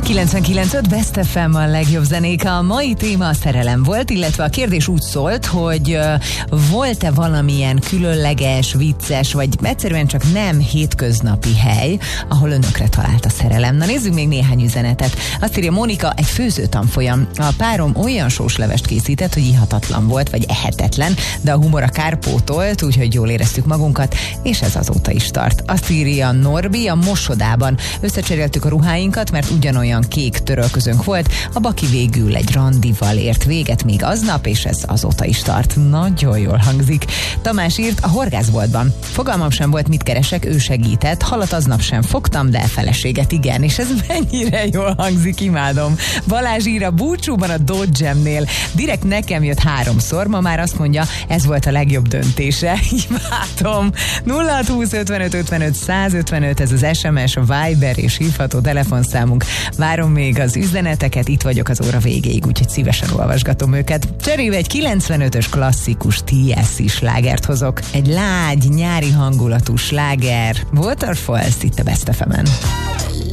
99.5 Best FM a legjobb zenék. A mai téma a szerelem volt, illetve a kérdés úgy szólt, hogy volt-e valamilyen különleges, vicces, vagy egyszerűen csak nem hétköznapi hely, ahol önökre talált a szerelem. Na nézzük még néhány üzenetet. Azt írja Mónika, egy főzőtanfolyam. A párom olyan sóslevest készített, hogy ihatatlan volt, vagy ehetetlen, de a humora kárpótolt, úgyhogy jól éreztük magunkat, és ez azóta is tart. Azt írja Norbi, a mosodában összecseréltük a ruháinkat, mert ugyanolyan kék törölközőnk volt, a baki végül egy randival ért véget még aznap, és ez azóta is tart. Nagyon jól hangzik. Tamás írt, a horgászboltban. Fogalmam sem volt, mit keresek, ő segített, halat aznap sem fogtam, de feleséget igen, és ez mennyire jól hangzik, imádom. Balázs ír, a búcsúban a Dodge Jam-nél. Direkt nekem jött 3-szor, ma már azt mondja, ez volt a legjobb döntése. Imádom. 0620 55 55 155, ez az SMS, a Viber és hívható telefonszámunk. Várom még az üzeneteket, itt vagyok az óra végéig, úgyhogy szívesen olvasgatom őket. Cserébe egy 95-ös klasszikus TLC slágert hozok. Egy lágy, nyári hangulatú sláger. Waterfalls itt a Best FM-en.